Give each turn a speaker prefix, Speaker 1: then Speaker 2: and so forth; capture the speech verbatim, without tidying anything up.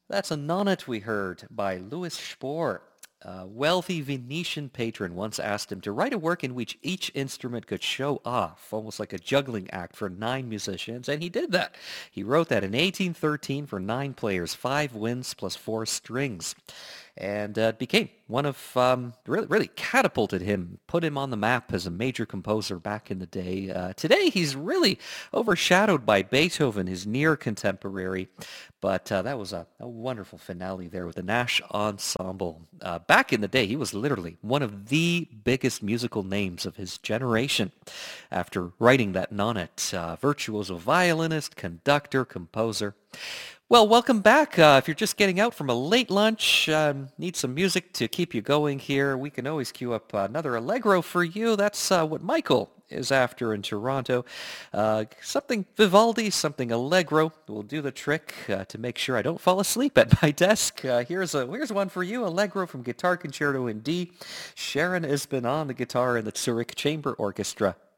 Speaker 1: That's a Nonnet we heard by Louis Spohr. A wealthy Venetian patron once asked him to write a work in which each instrument could show off, almost like a juggling act for nine musicians, and he did that. He wrote that in eighteen thirteen for nine players, five winds plus four strings, and uh, became one of um, really, really catapulted him, put him on the map as a major composer back in the day. Uh, today, he's really overshadowed by Beethoven, his near contemporary, but uh, that was a, a wonderful finale there with the Nash Ensemble. Uh, back in the day, he was literally one of the biggest musical names of his generation. After writing that Nonnet, uh, virtuoso violinist, conductor, composer. Well, welcome back. Uh, if you're just getting out from a late lunch, um, need some music to keep you going here, we can always queue up another Allegro for you. That's uh, what Michael is after in Toronto. Uh, something Vivaldi, something Allegro will do the trick uh, to make sure I don't fall asleep at my desk. Uh, here's a here's one for you, Allegro from Guitar Concerto in D. Sharon Isbin on the guitar in the Zurich Chamber Orchestra.